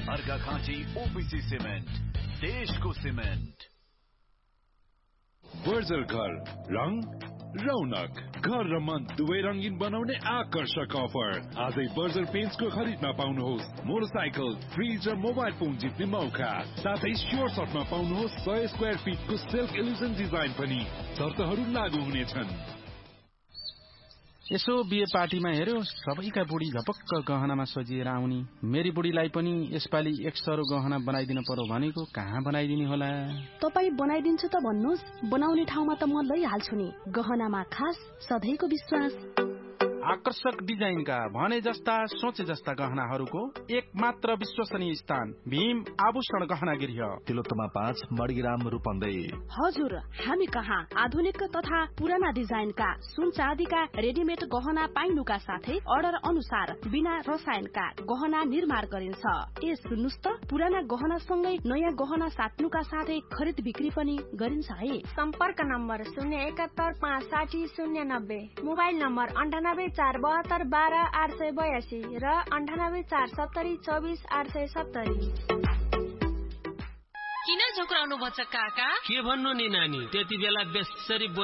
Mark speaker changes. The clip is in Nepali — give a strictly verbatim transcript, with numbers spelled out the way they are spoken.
Speaker 1: अर्घाखाँची ओपीसी सिमेन्ट, देशको सिमेन्ट।
Speaker 2: बर्जर घर, रंग रौनक, घर र मन दुवै रंगीन बनाउने आकर्षक अफर। आजै बर्जर पेन्ट्सको खरिदमा पाउनुहोस् मोटरसाइकल, फ्रिज र मोबाइल फोन जित्ने मौका। साथै स्योर सर्टमा पाउनुहोस् सय स्क्वायर फिटको सिल्क इल्युजन डिजाइन पनि। शर्तहरू लागू हुनेछन्।
Speaker 3: यसो बिहे पार्टीमा हेर्यो, सबैका बुढी झपक्क गहनामा सजिएर आउनी। मेरी बुढीलाई पनि यसपालि एक सरो गहना बनाइदिन पर्यो भनेको, कहाँ बनाइदिने होला?
Speaker 4: तपाई बनाइदिन्छु त भन्नुहोस्, बनाउने ठाउँमा त म लैहाल्छु नि। गहनामा खास सधैँको विश्वास।
Speaker 3: आकर्षक डिजाइनका भने जस्ता सोचे जस्ता गहनाहरूको एक मात्र विश्वसनीय स्थान भीम आभूषण गहना गृह,
Speaker 5: तिलोत्तमा पाँच मडगिराम रूपन्देही।
Speaker 4: हजुर, हामी कहाँ आधुनिक तथा पुराना डिजाइनका सुन चाँदीका रेडिमेड गहना पाइनुका साथै अर्डर अनुसार बिना रसायनका गहना निर्माण गरिन्छ। ए सुन्नुस् त, पुराना गहना सँगै नयाँ गहना साट्नुका साथै खरिद बिक्री पनि गरिन्छ है।
Speaker 6: सम्पर्क नम्बर शून्य एकात्तर पाँच साठी शून्य नब्बे, मोबाइल नम्बर अन्ठानब्बे चार बहत्तर बाह्र आठ सय बयासी र अन्ठानब्बे चार सत्तरी चौबिस आठ सय सत्तरी।
Speaker 7: किन झोक्राउनु भन्छ काका?
Speaker 8: के भन्नु नि नानी, त्यति बेला बेसरी